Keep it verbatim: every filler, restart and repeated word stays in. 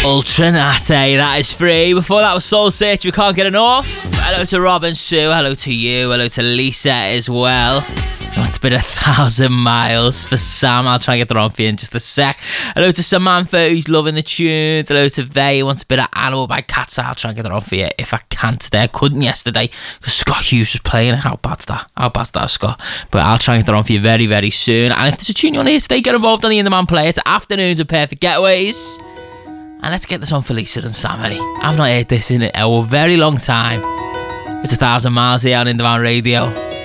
Ultra Natty, that is free. Before that was Soul Search, we can't get enough. Hello to Rob and Sue, hello to you, hello to Lisa as well. It's been a thousand miles for Sam. I'll try and get that on for you in just a sec. Hello to Samantha, who's loving the tunes. Hello to Vay, who wants a bit of Animal by Cats. I'll try and get that on for you if I can today. I couldn't yesterday because Scott Hughes was playing. How bad's that? How bad's that, Scott? But I'll try and get that on for you very, very soon. And if there's a tune you want to hear today, get involved on the In The Man Play. It's Afternoons of Perfect Getaways. And let's get this on for Lisa and Sammy. I've not heard this in a very long time. It's a thousand miles here on In The Man Radio.